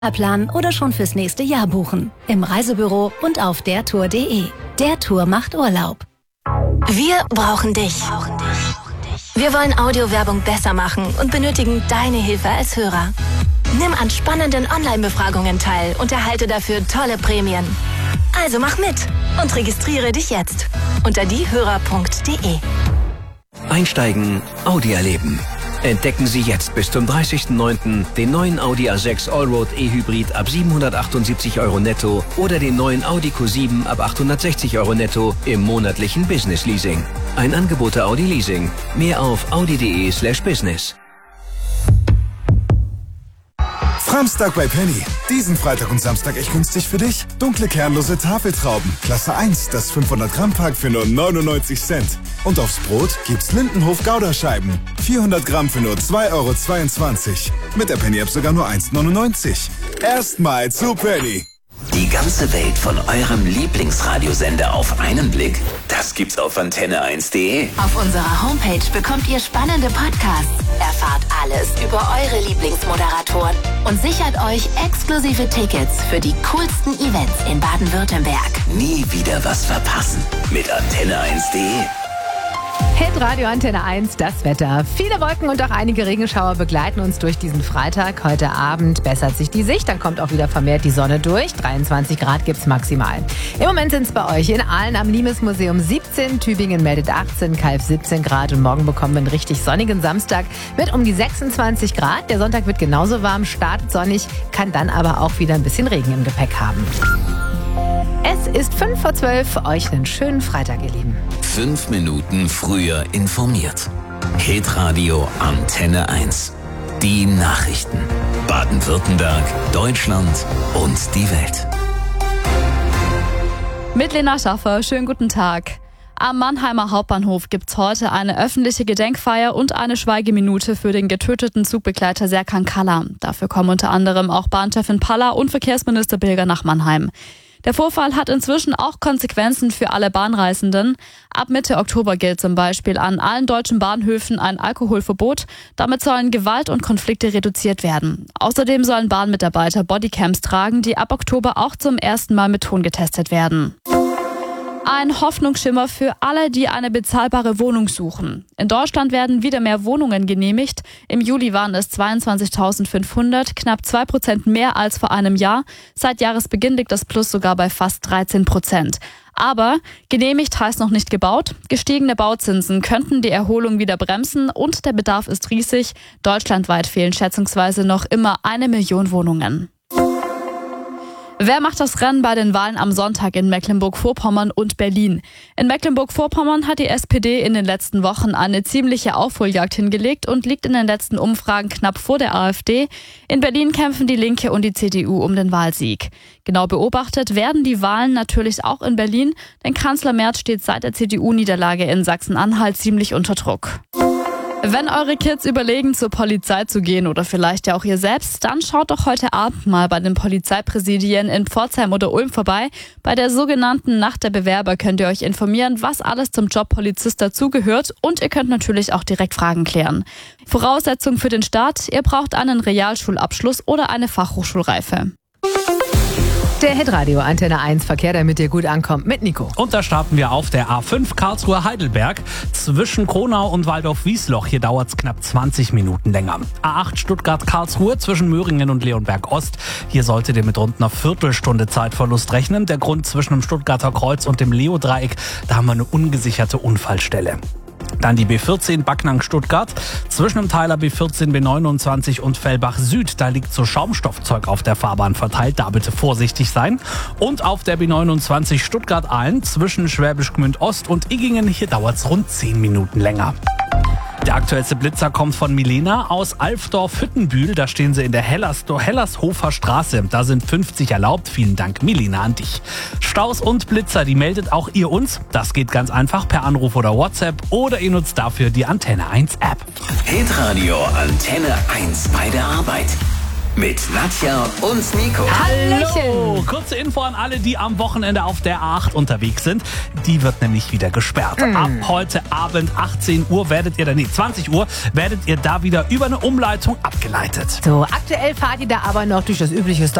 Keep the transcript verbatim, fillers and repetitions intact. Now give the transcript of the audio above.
Planen oder schon fürs nächste Jahr buchen. Im Reisebüro und auf der tour punkt de. Der Tour macht Urlaub. Wir brauchen dich. Wir wollen Audiowerbung besser machen und benötigen deine Hilfe als Hörer. Nimm an spannenden Online-Befragungen teil und erhalte dafür tolle Prämien. Also mach mit und registriere dich jetzt unter diehörer punkt de. Einsteigen, Audi erleben. Entdecken Sie jetzt bis zum dreißigsten neunten den neuen Audi A sechs Allroad E-Hybrid ab siebenhundertachtundsiebzig Euro netto oder den neuen Audi Q sieben ab achthundertsechzig Euro netto im monatlichen Business Leasing. Ein Angebot der Audi Leasing. Mehr auf audi punkt de slash business. Samstag bei Penny. Diesen Freitag und Samstag echt günstig für dich. Dunkle kernlose Tafeltrauben. Klasse eins, das fünfhundert Gramm Pack für nur neunundneunzig Cent. Und aufs Brot gibt's Lindenhof Gouda-Scheiben. vierhundert Gramm für nur zwei Euro zweiundzwanzig. Mit der Penny-App sogar nur eins neunundneunzig. Erstmal zu Penny. Die ganze Welt von eurem Lieblingsradiosender auf einen Blick, das gibt's auf antenne eins punkt de. Auf unserer Homepage bekommt ihr spannende Podcasts, erfahrt alles über eure Lieblingsmoderatoren und sichert euch exklusive Tickets für die coolsten Events in Baden-Württemberg. Nie wieder was verpassen mit antenne eins punkt de. Hitradio Antenne eins, das Wetter. Viele Wolken und auch einige Regenschauer begleiten uns durch diesen Freitag. Heute Abend bessert sich die Sicht, dann kommt auch wieder vermehrt die Sonne durch. dreiundzwanzig Grad gibt's maximal. Im Moment sind es bei euch in Aalen am Limes-Museum siebzehn, Tübingen meldet achtzehn, Calw siebzehn Grad und morgen bekommen wir einen richtig sonnigen Samstag mit um die sechsundzwanzig Grad. Der Sonntag wird genauso warm, startet sonnig, kann dann aber auch wieder ein bisschen Regen im Gepäck haben. Es ist fünf vor zwölf, euch einen schönen Freitag, ihr Lieben. Fünf Minuten früher informiert. Hitradio Antenne eins. Die Nachrichten. Baden-Württemberg, Deutschland und die Welt. Mit Lena Schaffer, schönen guten Tag. Am Mannheimer Hauptbahnhof gibt's heute eine öffentliche Gedenkfeier und eine Schweigeminute für den getöteten Zugbegleiter Serkan Kalla. Dafür kommen unter anderem auch Bahnchefin Palla und Verkehrsminister Bilger nach Mannheim. Der Vorfall hat inzwischen auch Konsequenzen für alle Bahnreisenden. Ab Mitte Oktober gilt zum Beispiel an allen deutschen Bahnhöfen ein Alkoholverbot. Damit sollen Gewalt und Konflikte reduziert werden. Außerdem sollen Bahnmitarbeiter Bodycams tragen, die ab Oktober auch zum ersten Mal mit Ton getestet werden. Ein Hoffnungsschimmer für alle, die eine bezahlbare Wohnung suchen. In Deutschland werden wieder mehr Wohnungen genehmigt. Im Juli waren es zweiundzwanzigtausendfünfhundert, knapp zwei Prozent mehr als vor einem Jahr. Seit Jahresbeginn liegt das Plus sogar bei fast dreizehn Prozent. Aber genehmigt heißt noch nicht gebaut. Gestiegene Bauzinsen könnten die Erholung wieder bremsen und der Bedarf ist riesig. Deutschlandweit fehlen schätzungsweise noch immer eine Million Wohnungen. Wer macht das Rennen bei den Wahlen am Sonntag in Mecklenburg-Vorpommern und Berlin? In Mecklenburg-Vorpommern hat die S P D in den letzten Wochen eine ziemliche Aufholjagd hingelegt und liegt in den letzten Umfragen knapp vor der AfD. In Berlin kämpfen die Linke und die C D U um den Wahlsieg. Genau beobachtet werden die Wahlen natürlich auch in Berlin, denn Kanzler Merz steht seit der C D U-Niederlage in Sachsen-Anhalt ziemlich unter Druck. Wenn eure Kids überlegen, zur Polizei zu gehen oder vielleicht ja auch ihr selbst, dann schaut doch heute Abend mal bei den Polizeipräsidien in Pforzheim oder Ulm vorbei. Bei der sogenannten Nacht der Bewerber könnt ihr euch informieren, was alles zum Job Polizist dazugehört und ihr könnt natürlich auch direkt Fragen klären. Voraussetzung für den Start, ihr braucht einen Realschulabschluss oder eine Fachhochschulreife. Der Hitradio Antenne eins Verkehr, damit ihr gut ankommt, mit Nico. Und da starten wir auf der A fünf Karlsruhe-Heidelberg zwischen Kronau und Waldorf-Wiesloch. Hier dauert es knapp zwanzig Minuten länger. A acht Stuttgart-Karlsruhe zwischen Möhringen und Leonberg-Ost. Hier solltet ihr mit rund einer Viertelstunde Zeitverlust rechnen. Der Grund zwischen dem Stuttgarter Kreuz und dem Leo-Dreieck, da haben wir eine ungesicherte Unfallstelle. Dann die B vierzehn Backnang-Stuttgart. Zwischen dem Teiler B vierzehn, B neunundzwanzig und Fellbach Süd, da liegt so Schaumstoffzeug auf der Fahrbahn verteilt. Da bitte vorsichtig sein. Und auf der B neunundzwanzig Stuttgart-Aalen zwischen Schwäbisch Gmünd Ost und Iggingen, hier dauert es rund zehn Minuten länger. Der aktuellste Blitzer kommt von Milena aus Alfdorf-Hüttenbühl. Da stehen sie in der Hellers- Hellershofer Straße. Da sind fünfzig erlaubt. Vielen Dank, Milena, an dich. Staus und Blitzer, die meldet auch ihr uns. Das geht ganz einfach per Anruf oder WhatsApp oder ihr nutzt dafür die Antenne eins App. Hitradio Antenne eins bei der Arbeit. Mit Nadja und Nico. Hallo! Kurze Info an alle, die am Wochenende auf der A acht unterwegs sind. Die wird nämlich wieder gesperrt. Mm. Ab heute Abend achtzehn Uhr werdet ihr, nee, zwanzig Uhr werdet ihr da wieder über eine Umleitung abgeleitet. So, aktuell fahrt ihr da aber noch durch das übliche